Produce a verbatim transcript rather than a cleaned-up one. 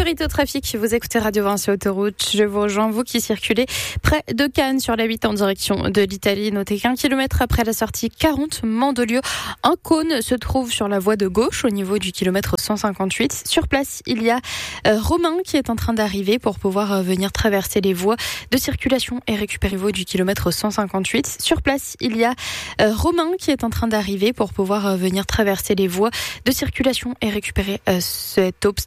Sécurité au trafic, vous écoutez Radio Vinci Autoroute. Je vous rejoins, vous qui circulez près de Cannes sur la huit en direction de l'Italie. Notez qu'un kilomètre après la sortie quarante Mandelieu, un cône se trouve sur la voie de gauche au niveau du kilomètre cent cinquante-huit. Sur place, il y a euh, Romain qui est en train d'arriver pour pouvoir euh, venir traverser les voies de circulation et récupérer vos du kilomètre cent cinquante-huit. Sur place, il y a euh, Romain qui est en train d'arriver pour pouvoir euh, venir traverser les voies de circulation et récupérer euh, cet obstacle.